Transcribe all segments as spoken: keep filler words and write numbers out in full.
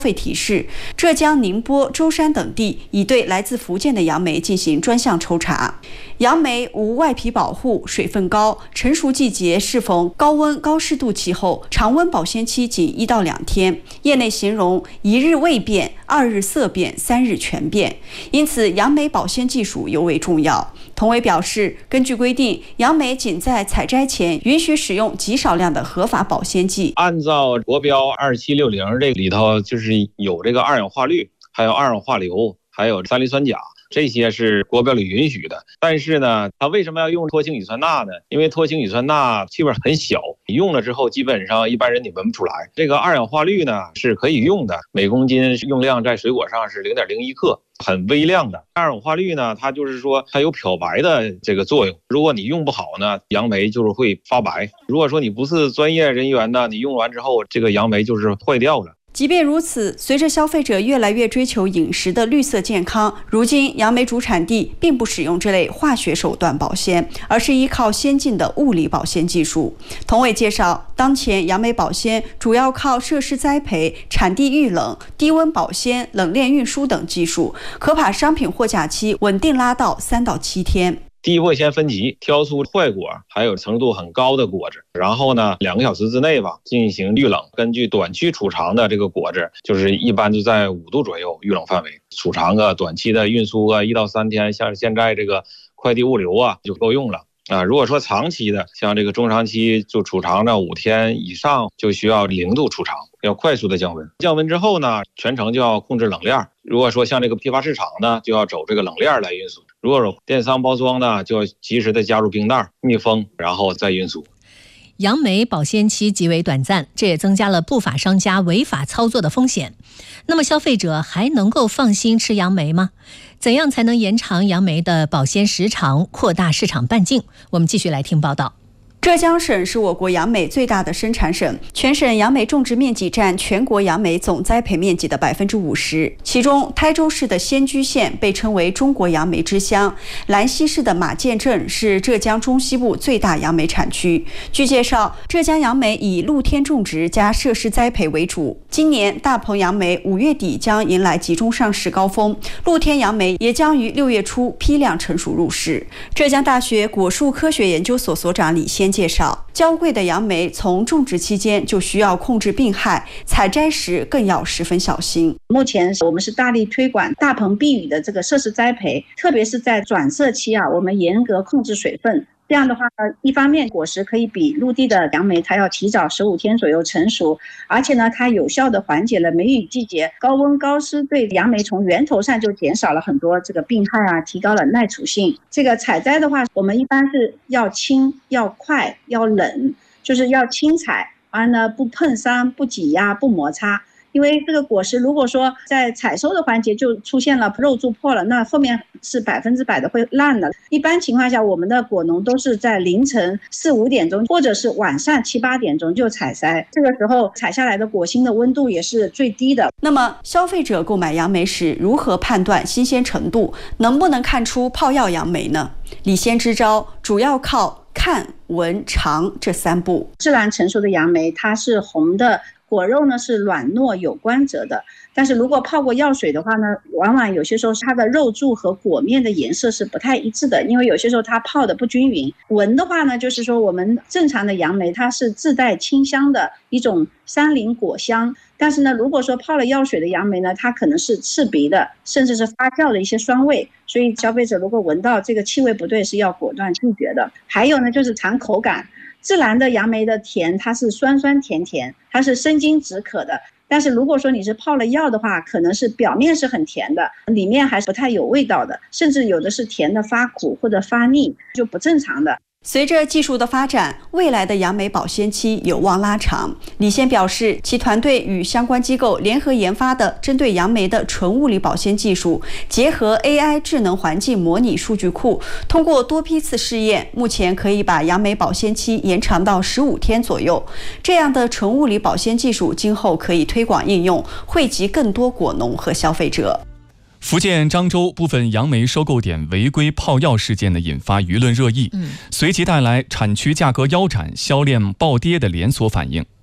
费提示，浙江、宁波、舟山等地已对来自福建的杨梅进行专项抽查。杨梅无外皮保护，水分高，成熟季节适逢高温高湿度气候，常温保鲜期仅一到两天。业内形容一日未变，二日色变，三日全变。因此，杨梅保鲜技术尤为重要。童伟表示，根据规定，杨梅仅在采摘前允许使用极少量的合法保鲜剂。 按照国标二七六零这里头，就是有这个二氧化氯，还有二氧化硫，还有三氯酸钾。这些是国标里允许的，但是呢，它为什么要用脱氢乙酸钠呢？因为脱氢乙酸钠气味很小，你用了之后基本上一般人你闻不出来。这个二氧化氯呢是可以用的，每公斤用量在水果上是 零点零一克，很微量的。二氧化氯呢，它就是说它有漂白的这个作用，如果你用不好呢，杨梅就是会发白。如果说你不是专业人员呢，你用完之后这个杨梅就是坏掉了。 即便如此，随着消费者越来越追求饮食的绿色健康，如今杨梅主产地并不使用这类化学手段保鲜，而是依靠先进的物理保鲜技术。童伟介绍，当前杨梅保鲜主要靠设施栽培、产地预冷、低温保鲜、冷链运输等技术，可把商品货架期稳定拉到三到七天。 第一步先分级，挑出坏果还有程度很高的果子，然后呢，两个小时之内吧进行预冷。根据短期储藏的这个果子，就是一般就在五度左右预冷范围，储藏个短期的运输啊，一到三天，像现在这个快递物流啊就够用了。啊，如果说长期的，像这个中长期就储藏到五天以上，就需要零度储藏，要快速的降温。降温之后呢，全程就要控制冷链。如果说像这个批发市场呢，就要走这个冷链来运输。如果有电商包装呢，就要及时的加入冰袋密封，然后再运输。 杨梅保鲜期极为短暂，这也增加了不法商家违法操作的风险。那么消费者还能够放心吃杨梅吗？怎样才能延长杨梅的保鲜时长，扩大市场半径？我们继续来听报道。 浙江省是我国杨梅最大的生产省，全省杨梅种植面积占全国杨梅总栽培面积的百分之五十。其中，台州市的仙居县被称为中国杨梅之乡，兰溪市的马涧镇是浙江中西部最大杨梅产区。据介绍，浙江杨梅以露天种植加设施栽培为主。今年大棚杨梅五月底将迎来集中上市高峰，露天杨梅也将于六月初批量成熟入市。浙江大学果树科学研究所所长李先介绍，娇贵的杨梅从种植期间就需要控制病害，采摘时更要十分小心。 目前我们是大力推广大棚避雨的这个设施栽培，特别是在转色期啊，我们严格控制水分。这样的话呢，一方面果实可以比陆地的杨梅它要提早十五天左右成熟，而且呢，它有效的缓解了梅雨季节高温高湿对杨梅从源头上就减少了很多这个病害啊，提高了耐储性。这个采摘的话，我们一般是要轻、要快、要冷，就是要轻采，而呢不碰伤、不挤压、不摩擦。因为这个果实如果说在采收的环节就出现了肉蛀破了，那后面是百分之百的会烂的。一般情况下，我们的果农都是在凌晨四五点钟，或者是晚上七八点钟就采摘，这个时候采下来的果心的温度也是最低的。 那么，消费者购买杨梅时如何判断新鲜程度？能不能看出泡药杨梅呢？李先支招主要靠看、闻、尝这三步。 自然成熟的杨梅，它是红的。果肉呢是软糯有光泽的，但是如果泡过药水的话呢，往往有些时候它的肉柱和果面的颜色是不太一致的，因为有些时候它泡的不均匀。闻的话呢，就是说我们正常的杨梅它是自带清香的一种山林果香，但是呢，如果说泡了药水的杨梅呢，它可能是刺鼻的，甚至是发酵的一些酸味，所以消费者如果闻到这个气味不对，是要果断拒绝的。还有呢，就是尝口感。自然的杨梅的甜，它是酸酸甜甜，它是生津止渴的。但是如果说你是泡了药的话，可能是表面是很甜的，里面还是不太有味道的，甚至有的是甜的发苦或者发腻，就不正常的。 随着技术的发展，未来的杨梅保鲜期有望拉长。李先表示，其团队与相关机构联合研发的针对杨梅的纯物理保鲜技术，结合 A I 智能环境模拟数据库，通过多批次试验，目前可以把杨梅保鲜期延长到十五天左右。这样的纯物理保鲜技术，今后可以推广应用，惠及更多果农和消费者。 福建漳州部分杨梅收购点违规泡药事件呢，引发舆论热议，嗯，随即带来产区价格腰斩、销量暴跌的连锁反应。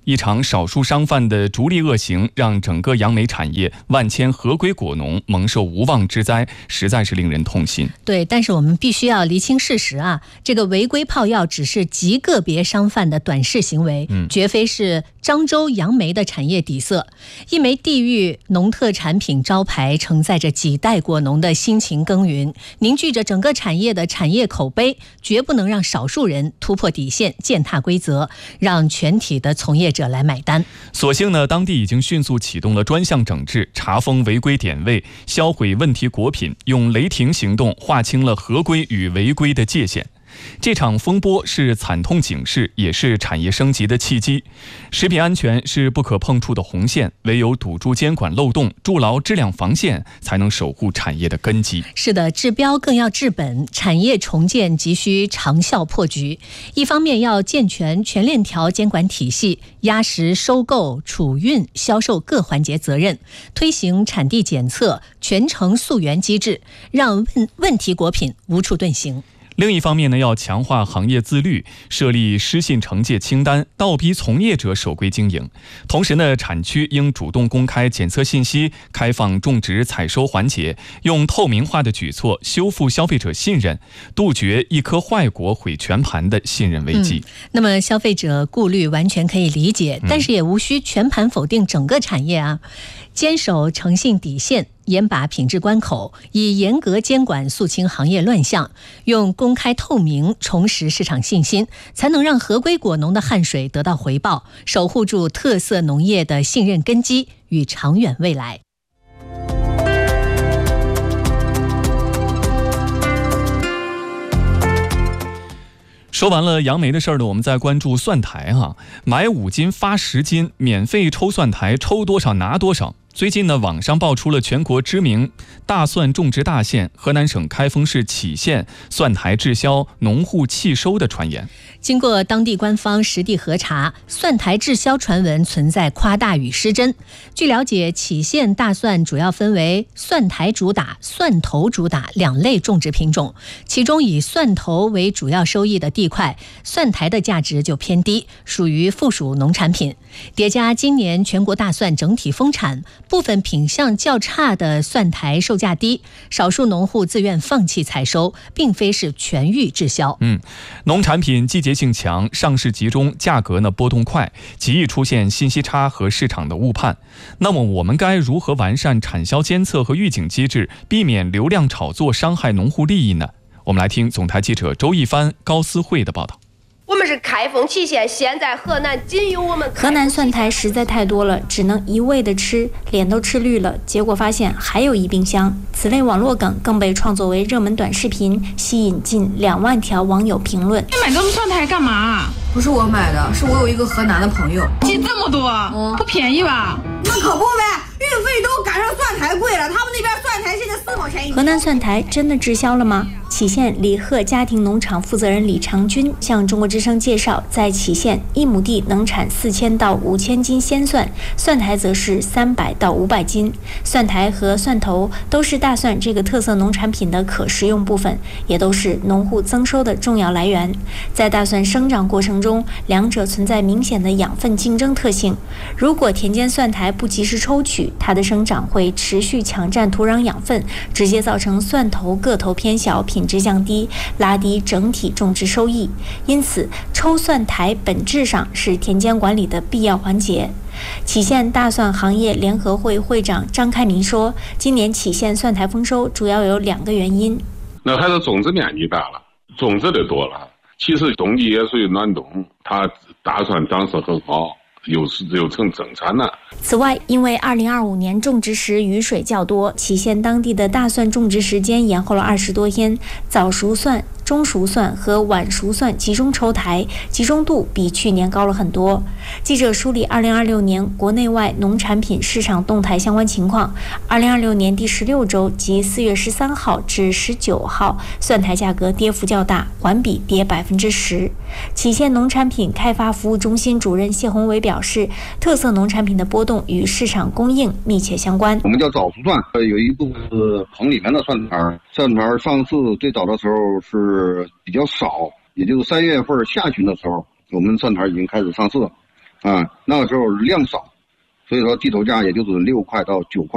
一场少数商贩的逐利恶行，让整个杨梅产业万千合规果农蒙受无妄之灾，实在是令人痛心。 对，但是我们必须要厘清事实啊，这个违规泡药只是极个别商贩的短视行为，嗯、绝非是漳州杨梅的产业底色。一枚地域农特产品招牌，承载着几代果农的辛勤耕耘，凝聚着整个产业的产业口碑，绝不能让少数人突破底线，践踏规则，让全体的从业者来买单。 所幸呢，当地已经迅速启动了专项整治，查封违规点位，销毁问题果品，用雷霆行动划清了合规与违规的界限。这场风波是惨痛警示，也是产业升级的契机。食品安全是不可碰触的红线，唯有堵住监管漏洞，筑牢质量防线，才能守护产业的根基。 是的，治标更要治本，产业重建急需长效破局。一方面要健全全链条监管体系，压实收购、储运、销售各环节责任，推行产地检测、全程溯源机制，让问问题果品无处遁形。 另一方面呢，要强化行业自律，设立失信惩戒清单，倒逼从业者守规经营。同时呢，产区应主动公开检测信息，开放种植采收环节，用透明化的举措修复消费者信任，杜绝一颗坏果毁全盘的信任危机。 嗯、那么消费者顾虑完全可以理解，但是也无需全盘否定整个产业啊。坚守诚信底线，严把品质关口，以严格监管肃清行业乱象，用公开透明重拾市场信心，才能让合规果农的汗水得到回报，守护住特色农业的信任根基与长远未来。 说完了杨梅的事儿呢，我们再关注蒜苔哈、啊，买五斤发十斤，免费抽蒜苔，抽多少拿多少。最近呢，网上爆出了全国知名大蒜种植大县河南省开封市杞县蒜苔滞销、农户弃收的传言。 经过当地官方实地核查，蒜苔滞销传闻存在夸大与失真。据了解，杞县大蒜主要分为蒜苔主打、蒜头主打两类种植品种，其中以蒜头为主要收益的地块，蒜苔的价值就偏低，属于附属农产品。叠加今年全国大蒜整体丰产，部分品相较差的蒜苔售价低，少数农户自愿放弃采收，并非是全域滞销。 嗯，农产品季节性强，上市集中，价格呢波动快，极易出现信息差和市场的误判。那么我们该如何完善产销监测和预警机制，避免流量炒作伤害农户利益呢？我们来听总台记者周一帆、高思慧的报道。 我们是开封杞县，现在河南仅有我们。 河南蒜苔实在太多了，只能一味的吃，脸都吃绿了。结果发现还有一冰箱。此类网络梗更被创作为热门短视频，吸引近两万条网友评论。 你买这么蒜苔干嘛？ 不是我买的，是我有一个河南的朋友。 寄这么多，嗯、不便宜吧？ 那可不呗，运费都赶上蒜苔贵了，他们那边蒜苔现在四毛钱一斤。 河南蒜苔真的滞销了吗？杞县李贺家庭农场负责人李长军向中国之声介绍，在杞县一亩地能产四千到五千斤鲜蒜，蒜苔则是三百到五百斤。蒜苔和蒜头都是大蒜这个特色农产品的可食用部分，也都是农户增收的重要来源。在大蒜生长过程中，两者存在明显的养分竞争特性。如果田间蒜苔不及时抽取，它的生长会持续抢占土壤养分，直接造成蒜头个头偏小，品质降低，拉低整体种植收益。因此，抽蒜苔本质上是田间管理的必要环节。杞县大蒜行业联合会会长张开民说，今年杞县蒜苔丰收主要有两个原因。 那还是种植面积大了，种植的多了。其实冬季也属于暖冬，它大蒜长势很好，又是又成增产了。 此外，因为二零二五年种植时雨水较多，杞县当地的大蒜种植时间延后了二十多天，早熟蒜、中熟蒜和晚熟蒜集中抽苔，集中度比去年高了很多。记者梳理二零二六年国内外农产品市场动态相关情况，二零二六年第十六周即四月十三号至十九号，蒜苔价格跌幅较大，环比跌百分之十。杞县农产品开发服务中心主任谢宏伟表示，特色农产品的波动与市场供应密切相关。 我们叫早熟蒜，有一部分是棚里面的蒜苔，蒜苔上市最早的时候是比较少，也就是三月份下旬的时候，我们蒜苔已经开始上市。 啊，那个时候量少，所以说地头价也就是六块到九块。